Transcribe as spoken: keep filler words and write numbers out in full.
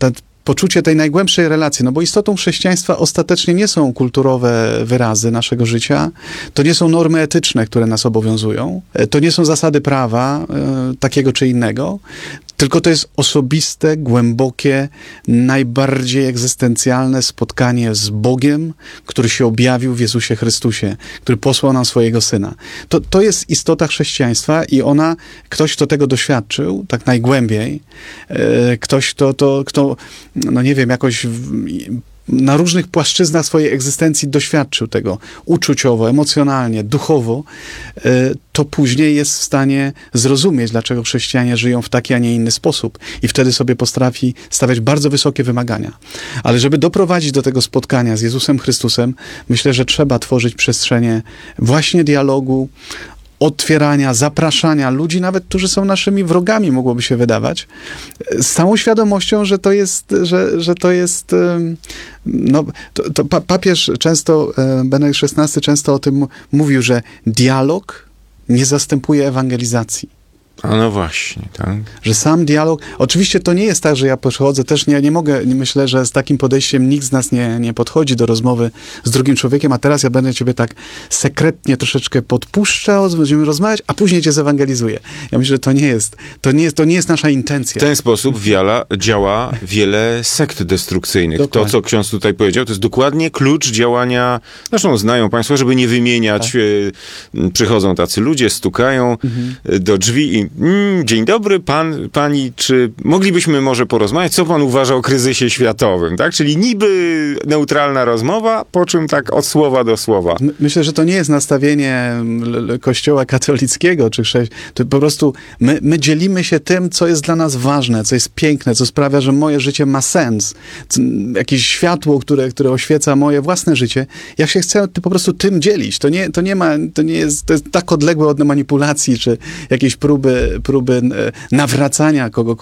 ta, poczucie tej najgłębszej relacji, no bo istotą chrześcijaństwa ostatecznie nie są kulturowe wyrazy naszego życia, to nie są normy etyczne, które nas obowiązują, to nie są zasady prawa e, takiego czy innego, tylko to jest osobiste, głębokie, najbardziej egzystencjalne spotkanie z Bogiem, który się objawił w Jezusie Chrystusie, który posłał nam swojego Syna. To, to jest istota chrześcijaństwa i ona, ktoś, kto tego doświadczył, tak najgłębiej, e, ktoś, kto, to, kto, no nie wiem, jakoś w, na różnych płaszczyznach swojej egzystencji doświadczył tego uczuciowo, emocjonalnie, duchowo, to później jest w stanie zrozumieć, dlaczego chrześcijanie żyją w taki, a nie inny sposób. I wtedy sobie potrafi stawiać bardzo wysokie wymagania. Ale żeby doprowadzić do tego spotkania z Jezusem Chrystusem, myślę, że trzeba tworzyć przestrzenie właśnie dialogu, otwierania, zapraszania ludzi, nawet którzy są naszymi wrogami, mogłoby się wydawać, z całą świadomością, że to jest, że, że to jest, no, to, to papież często, Benedykt szesnasty często o tym mówił, że dialog nie zastępuje ewangelizacji. A no właśnie, tak. Że sam dialog, oczywiście to nie jest tak, że ja podchodzę, też nie, nie mogę, myślę, że z takim podejściem nikt z nas nie, nie podchodzi do rozmowy z drugim człowiekiem, a teraz ja będę ciebie tak sekretnie troszeczkę podpuszczał, będziemy rozmawiać, a później cię zewangelizuję. Ja myślę, że to nie jest, to nie jest, to nie jest nasza intencja. W ten sposób wiala, działa wiele sekt destrukcyjnych. Dokładnie. To, co ksiądz tutaj powiedział, to jest dokładnie klucz działania, zresztą znają państwo, żeby nie wymieniać, tak. e, przychodzą tacy ludzie, stukają mhm. do drzwi i Mm, dzień dobry, pan, pani, czy moglibyśmy może porozmawiać, co pan uważa o kryzysie światowym, tak? Czyli niby neutralna rozmowa, po czym tak od słowa do słowa. My, myślę, że to nie jest nastawienie Kościoła katolickiego, czy chrześcijan. To po prostu my, my dzielimy się tym, co jest dla nas ważne, co jest piękne, co sprawia, że moje życie ma sens. Co, jakieś światło, które, które oświeca moje własne życie. Ja się chcę po prostu tym dzielić. To nie, to nie ma, to nie jest, to jest tak odległe od manipulacji, czy jakiejś próby próby nawracania kogokolwiek.